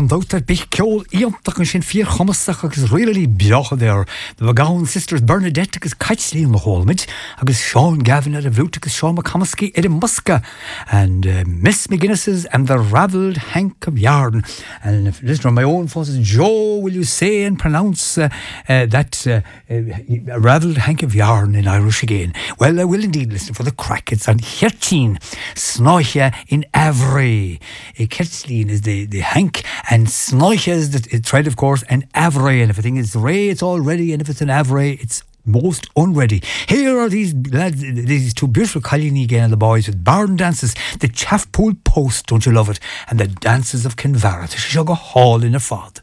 an dótar bich ceol íontach an sin fíor chumasach agus rialí beacha there. The Vaughan sisters Bernadette agus Caitlín le Hallmid agus Sean Gavin at a Vlut agus Sean McComasky at a Muska and Miss McGuinness's and the Ravelled Hank of Yarn. And if listen on my own phone says, Joe, will you say and pronounce that Ravelled Hank of Yarn in Irish again? Well, I will indeed listen for the crack. It's on Hirtin, Snoiche in Avery. Kertzlin is the Hank, and Snoiche is the thread, of course, and Avery. And if a thing is Ray, it's all ready, and if it's an Avery, it's most unready. Here are these lads, these two beautiful Colleen again and the boys with barn dances, the Chaffpool Post, don't you love it, and the dances of Kinvara. She shall go hall in a fod.